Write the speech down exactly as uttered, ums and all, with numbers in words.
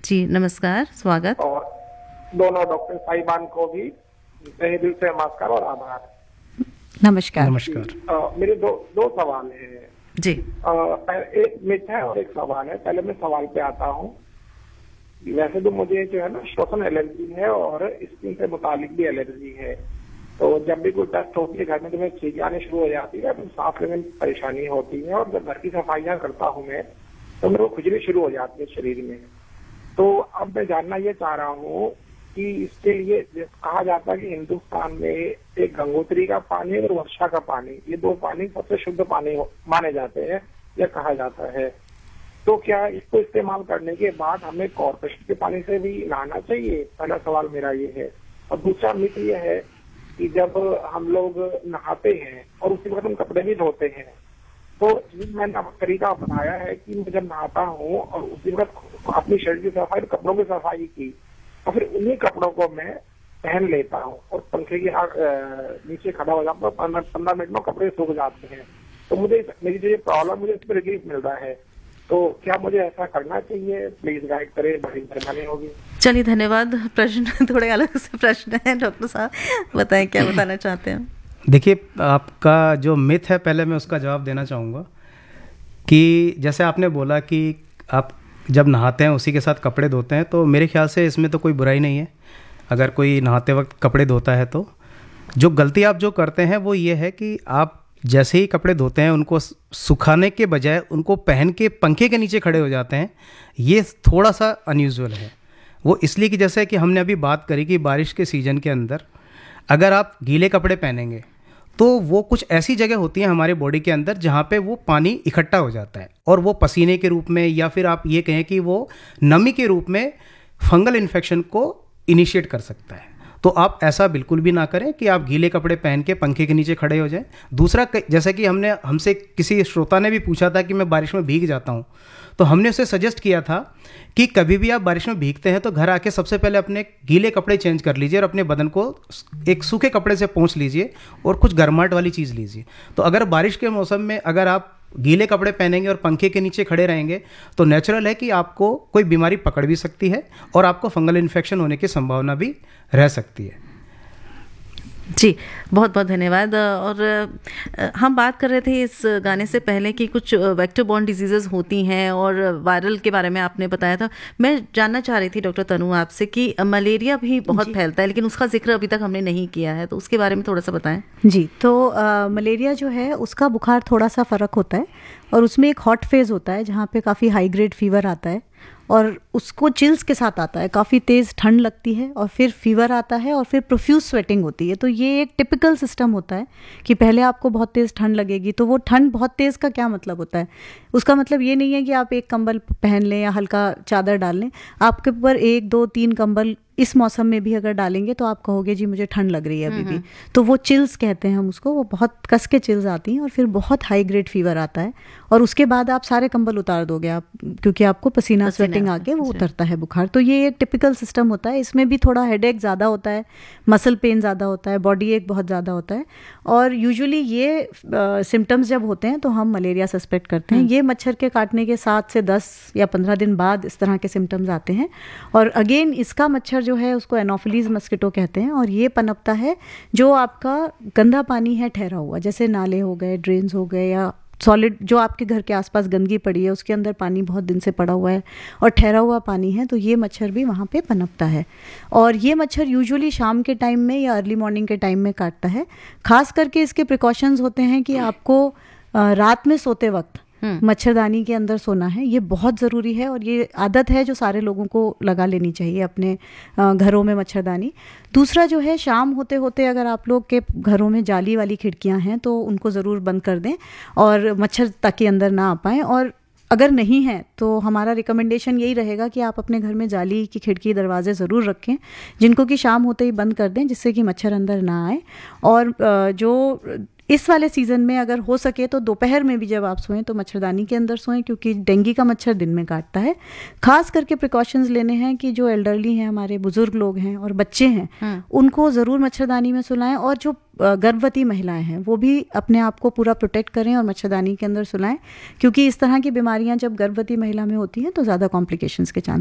जी नमस्कार, स्वागत। और दोनों डॉक्टर साहिबान को भी तहे दिल से नमस्कार और आभार। नमस्कार। नमस्कार। आ, मेरे दो दो सवाल हैं जी। आ, एक मिथ है और एक सवाल है। पहले मैं सवाल पे आता हूँ। वैसे तो मुझे जो है ना श्वसन एलर्जी है और स्किन से मुतालिक भी एलर्जी है। तो जब भी कोई टेस्ट होती है घर में तो मैं छींक आने शुरू हो जाती है, तो सांस लेने में परेशानी होती है। और जब घर की सफाइयाँ करता हूँ मैं तो मेरे को खुजली शुरू हो जाती है शरीर में। तो अब मैं जानना ये चाह रहा हूँ कि इसके लिए कहा जाता है कि हिंदुस्तान में एक गंगोत्री का पानी और वर्षा का पानी, ये दो पानी सबसे शुद्ध पानी माने जाते हैं, यह कहा जाता है। तो क्या इसको इस्तेमाल करने के बाद हमें कॉर्पोरेशन के पानी से भी नहाना चाहिए? पहला सवाल मेरा ये है। और दूसरा मिथ ये है कि जब हम लोग नहाते हैं और उसी वक्त हम कपड़े भी धोते हैं, तो मैंने तरीका अपनाया है कि मैं जब नहाता हूँ और उसी वक्त अपनी शरीर की सफाई, कपड़ों की सफाई की, और फिर उन्हीं कपड़ों को मैं पहन लेता हूँ और पंखे के नीचे खड़ा हो जाता हूँ। पंद्रह मिनट में कपड़े सूख जाते हैं। तो मुझे मेरी जो ये प्रॉब्लम, मुझे इस पर रिलीफ मिल रहा है। तो क्या मुझे ऐसा करना चाहिए? प्लीज गाइड करें, बड़ी मेहरबानी होगी। चलिए धन्यवाद। प्रश्न थोड़े अलग से प्रश्न है डॉक्टर साहब, बताएं क्या बताना चाहते हैं। देखिए, आपका जो मिथ है पहले मैं उसका जवाब देना चाहूँगा कि जैसे आपने बोला कि आप जब नहाते हैं उसी के साथ कपड़े धोते हैं, तो मेरे ख्याल से इसमें तो कोई बुराई नहीं है अगर कोई नहाते वक्त कपड़े धोता है। तो जो गलती आप जो करते हैं वो ये है कि आप जैसे ही कपड़े धोते हैं उनको सुखाने के बजाय उनको पहन के पंखे के नीचे खड़े हो जाते हैं। ये थोड़ा सा अनयूजुअल है। वो इसलिए कि जैसे कि हमने अभी बात करी कि बारिश के सीज़न के अंदर अगर आप गीले कपड़े पहनेंगे तो वो कुछ ऐसी जगह होती है हमारे बॉडी के अंदर जहाँ पे वो पानी इकट्ठा हो जाता है और वो पसीने के रूप में या फिर आप ये कहें कि वो नमी के रूप में फंगल इन्फेक्शन को इनिशिएट कर सकता है। तो आप ऐसा बिल्कुल भी ना करें कि आप गीले कपड़े पहन के पंखे के नीचे खड़े हो जाएं। दूसरा, जैसे कि हमने हमसे किसी श्रोता ने भी पूछा था कि मैं बारिश में भीग जाता हूं, तो हमने उसे सजेस्ट किया था कि कभी भी आप बारिश में भीगते हैं तो घर आके सबसे पहले अपने गीले कपड़े चेंज कर लीजिए और अपने बदन को एक सूखे कपड़े से पोंछ लीजिए और कुछ गर्माहट वाली चीज़ लीजिए। तो अगर बारिश के मौसम में अगर आप गीले कपड़े पहनेंगे और पंखे के नीचे खड़े रहेंगे तो नेचुरल है कि आपको कोई बीमारी पकड़ भी सकती है और आपको फंगल इन्फेक्शन होने की संभावना भी रह सकती है। जी बहुत बहुत धन्यवाद। और हम बात कर रहे थे इस गाने से पहले कि कुछ वेक्टर बॉर्न डिजीज़ेज़ होती हैं और वायरल के बारे में आपने बताया था। मैं जानना चाह रही थी डॉक्टर तनु आपसे कि मलेरिया भी बहुत फैलता है लेकिन उसका जिक्र अभी तक हमने नहीं किया है, तो उसके बारे में थोड़ा सा बताएं। जी, तो आ, मलेरिया जो है उसका बुखार थोड़ा सा फ़र्क होता है और उसमें एक हॉट फेज़ होता है जहाँ पे काफ़ी हाई ग्रेड फीवर आता है और उसको चिल्स के साथ आता है, काफ़ी तेज़ ठंड लगती है और फिर फीवर आता है और फिर प्रोफ्यूज स्वेटिंग होती है। तो ये एक टिपिकल सिस्टम होता है कि पहले आपको बहुत तेज़ ठंड लगेगी। तो वो ठंड बहुत तेज़ का क्या मतलब होता है? उसका मतलब ये नहीं है कि आप एक कंबल पहन लें या हल्का चादर डाल लें। आपके ऊपर एक दो तीन कंबल इस मौसम में भी अगर डालेंगे तो आप कहोगे जी मुझे ठंड लग रही है अभी भी। तो वो चिल्स कहते हैं हम उसको, वो बहुत कस के चिल्स आती हैं और फिर बहुत हाई ग्रेड फीवर आता है और उसके बाद आप सारे कंबल उतार दोगे आप, क्योंकि आपको पसीना स्वेटिंग आके वो उतरता है बुखार। तो ये एक टिपिकल सिस्टम होता है। इसमें भी थोड़ा हेडेक ज़्यादा होता है, मसल पेन ज़्यादा होता है, बॉडी एक बहुत ज़्यादा होता है और यूजुअली ये सिम्टम्स जब होते हैं तो हम मलेरिया सस्पेक्ट करते हैं। ये मच्छर के काटने के सात से दस या पंद्रह दिन बाद इस तरह के सिम्टम्स आते हैं और अगेन इसका मच्छर जो है उसको एनोफिलीज मस्किटो कहते हैं और ये पनपता है जो आपका गंदा पानी है ठहरा हुआ, जैसे नाले हो गए, ड्रेन्स हो गए या सॉलिड जो आपके घर के आसपास गंदगी पड़ी है उसके अंदर पानी बहुत दिन से पड़ा हुआ है और ठहरा हुआ पानी है, तो ये मच्छर भी वहाँ पे पनपता है। और ये मच्छर यूजुअली शाम के टाइम में या अर्ली मॉर्निंग के टाइम में काटता है। खास करके इसके प्रिकॉशंस होते हैं कि आपको रात में सोते वक्त मच्छरदानी के अंदर सोना है, ये बहुत ज़रूरी है और ये आदत है जो सारे लोगों को लगा लेनी चाहिए अपने घरों में मच्छरदानी। दूसरा जो है, शाम होते होते अगर आप लोग के घरों में जाली वाली खिड़कियां हैं तो उनको ज़रूर बंद कर दें और मच्छर ताकि अंदर ना आ पाएँ। और अगर नहीं है तो हमारा रिकमेंडेशन यही रहेगा कि आप अपने घर में जाली की खिड़की दरवाजे ज़रूर रखें जिनको कि शाम होते ही बंद कर दें जिससे कि मच्छर अंदर ना आए। और जो इस वाले सीज़न में अगर हो सके तो दोपहर में भी जब आप सोएं तो मच्छरदानी के अंदर सोएं, क्योंकि डेंगू का मच्छर दिन में काटता है। खास करके प्रिकॉशंस लेने हैं कि जो एल्डरली हैं, हमारे बुजुर्ग लोग हैं और बच्चे हैं, उनको ज़रूर मच्छरदानी में सुलाएं और जो गर्भवती महिलाएं हैं वो भी अपने आप को पूरा प्रोटेक्ट करें और मच्छरदानी के अंदर सुलाएं, क्योंकि इस तरह की बीमारियां जब गर्भवती महिला में होती हैं तो ज़्यादा कॉम्प्लिकेशंस के चांस